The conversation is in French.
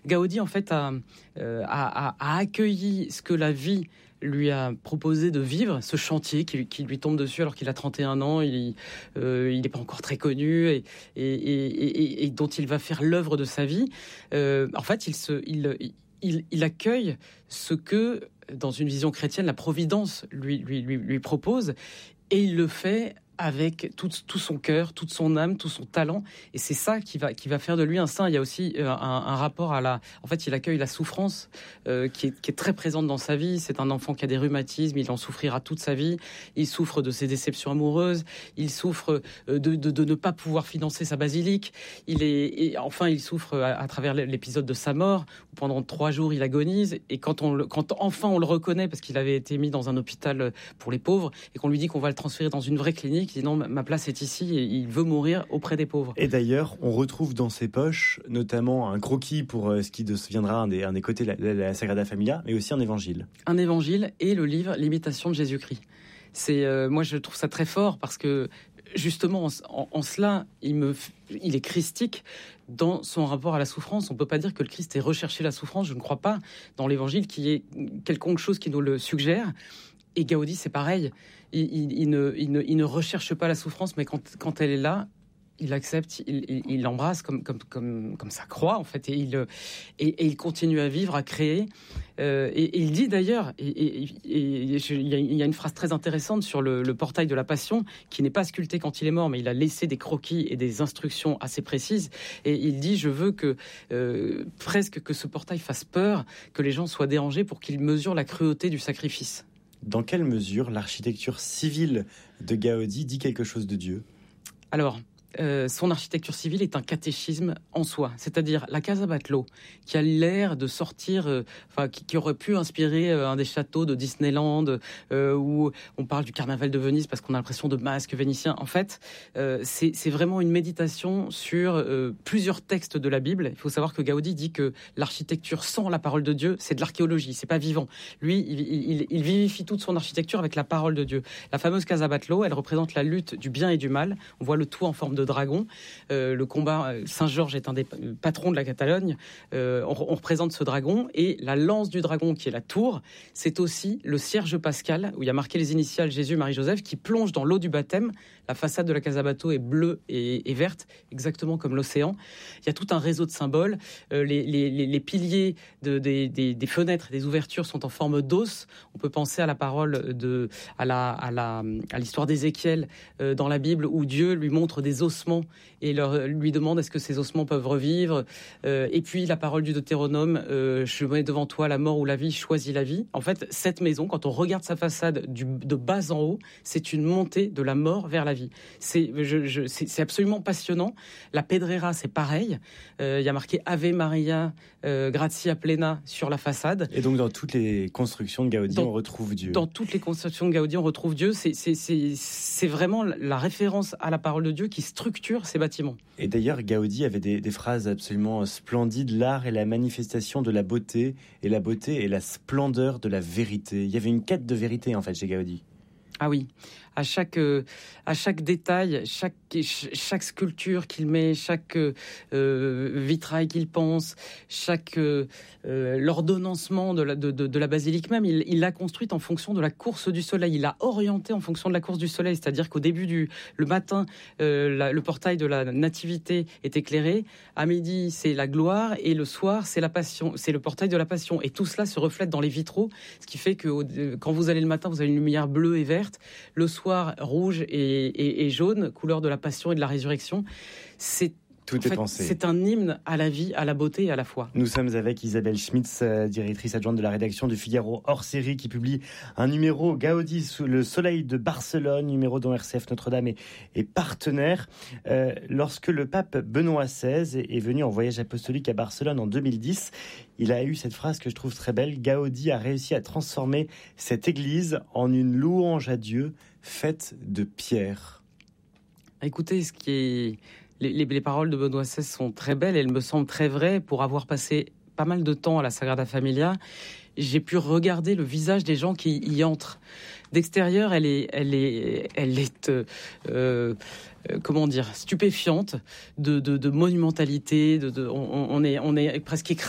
Gaudi, en fait, a accueilli ce que la vie lui a proposé de vivre, ce chantier qui lui tombe dessus alors qu'il a 31 ans, il n'est pas encore très connu et dont il va faire l'œuvre de sa vie. En fait, il accueille ce que, dans une vision chrétienne, la Providence lui propose, et il le fait avec tout son cœur, toute son âme, tout son talent, et c'est ça qui va faire de lui un saint. Il y a aussi un rapport en fait, il accueille la souffrance qui est très présente dans sa vie. C'est un enfant qui a des rhumatismes, il en souffrira toute sa vie. Il souffre de ses déceptions amoureuses, il souffre de ne pas pouvoir financer sa basilique. Il souffre à travers l'épisode de sa mort, où pendant 3 jours il agonise, et quand enfin on le reconnaît, parce qu'il avait été mis dans un hôpital pour les pauvres, et qu'on lui dit qu'on va le transférer dans une vraie clinique, il dit non, ma place est ici, et il veut mourir auprès des pauvres. Et d'ailleurs, on retrouve dans ses poches notamment un croquis pour ce qui deviendra un des côtés de la Sagrada Familia, mais aussi un évangile. Un évangile et le livre L'imitation de Jésus-Christ. Moi, je trouve ça très fort, parce que justement, en cela, il est christique dans son rapport à la souffrance. On ne peut pas dire que le Christ ait recherché la souffrance. Je ne crois pas dans l'Évangile qu'il y ait quelconque chose qui nous le suggère. Et Gaudi, c'est pareil. Il ne recherche pas la souffrance, mais quand elle est là, il l'accepte, il l'embrasse comme sa croix, en fait, et il continue à vivre, à créer. Et il dit d'ailleurs, il y a une phrase très intéressante sur le portail de la Passion, qui n'est pas sculpté quand il est mort, mais il a laissé des croquis et des instructions assez précises. Et il dit, je veux presque que ce portail fasse peur, que les gens soient dérangés pour qu'ils mesurent la cruauté du sacrifice. Dans quelle mesure l'architecture civile de Gaudi dit quelque chose de Dieu ? Alors, son architecture civile est un catéchisme en soi, c'est-à-dire la Casa Batlló, qui a l'air de sortir, qui aurait pu inspirer un des châteaux de Disneyland, où on parle du carnaval de Venise parce qu'on a l'impression de masques vénitiens. En fait, c'est vraiment une méditation sur plusieurs textes de la Bible. Il faut savoir que Gaudi dit que l'architecture sans la parole de Dieu, c'est de l'archéologie, c'est pas vivant. Lui, il vivifie toute son architecture avec la parole de Dieu. La fameuse Casa Batlló, elle représente la lutte du bien et du mal. On voit le tout en forme de dragon. Le combat, Saint-Georges est un des patrons de la Catalogne. On représente ce dragon, et la lance du dragon, qui est la tour, c'est aussi le cierge pascal, où il y a marqué les initiales Jésus, Marie, Joseph, qui plonge dans l'eau du baptême. La façade de la Casa Batlló est bleue et verte, exactement comme l'océan. Il y a tout un réseau de symboles. Les piliers des fenêtres, des ouvertures sont en forme d'os. On peut penser à la parole à l'histoire d'Ézéchiel dans la Bible, où Dieu lui montre des ossements et lui demande est-ce que ces ossements peuvent revivre. Et puis la parole du Deutéronome, je mets devant toi la mort ou la vie, choisis la vie. En fait, cette maison, quand on regarde sa façade de bas en haut, c'est une montée de la mort vers la vie. C'est absolument passionnant. La Pedrera, c'est pareil. Il y a marqué Ave Maria, gratia plena sur la façade. Et donc dans toutes les constructions de Gaudi, on retrouve Dieu. Dans toutes les constructions de Gaudi, on retrouve Dieu. C'est vraiment la référence à la parole de Dieu qui structure ces bâtiments. Et d'ailleurs, Gaudi avait des phrases absolument splendides. L'art est la manifestation de la beauté, et la beauté est la splendeur de la vérité. Il y avait une quête de vérité, en fait, chez Gaudi. Ah oui, à chaque détail, chaque sculpture qu'il met, chaque vitrail qu'il pense, chaque l'ordonnancement de la basilique même, il l'a construite en fonction de la course du soleil. Il l'a orientée en fonction de la course du soleil, c'est-à-dire qu'au début le matin, le portail de la Nativité est éclairé, à midi c'est la gloire, et le soir c'est la Passion, c'est le portail de la Passion, et tout cela se reflète dans les vitraux, ce qui fait que quand vous allez le matin, vous avez une lumière bleue et verte, le soir rouge et jaune, couleur de la Passion et de la résurrection. Tout est pensé. C'est un hymne à la vie, à la beauté et à la foi. Nous sommes avec Isabelle Schmitz, directrice adjointe de la rédaction du Figaro hors série, qui publie un numéro Gaudi sous le soleil de Barcelone, numéro dont RCF Notre-Dame est partenaire. Lorsque le pape Benoît XVI est venu en voyage apostolique à Barcelone en 2010, il a eu cette phrase que je trouve très belle. Gaudi a réussi à transformer cette église en une louange à Dieu faite de pierre. Écoutez, les paroles de Benoît XVI sont très belles, et elles me semblent très vraies. Pour avoir passé pas mal de temps à la Sagrada Familia, j'ai pu regarder le visage des gens qui y entrent. D'extérieur, elle est comment dire, stupéfiante de monumentalité. On est presque